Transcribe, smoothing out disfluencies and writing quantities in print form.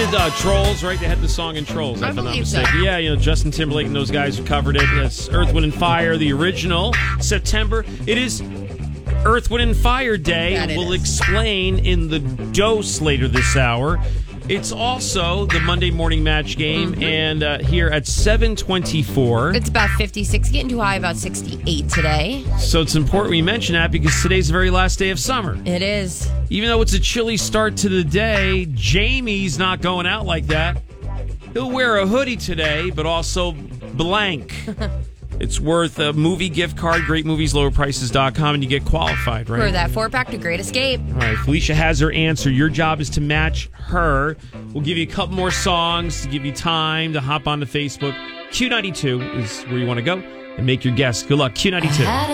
did Trolls, right? They had the song in Trolls, if I'm not mistaken. Yeah, Justin Timberlake and those guys who covered it. That's Earth, Wind & Fire, the original, September. It is Earth, Wind & Fire Day. We'll explain in the dose later this hour. It's also the Monday morning match game, and here at 7:24. It's about 56, getting too high, about 68 today. So it's important we mention that because today's the very last day of summer. It is. Even though it's a chilly start to the day, Jamie's not going out like that. He'll wear a hoodie today, but also blank. It's worth a movie gift card, greatmovieslowerprices.com, and you get qualified, right? For that 4-pack to Great Escape. All right, Felicia has her answer. Your job is to match her. We'll give you a couple more songs to give you time to hop onto Facebook. Q92 is where you want to go and make your guess. Good luck, Q92.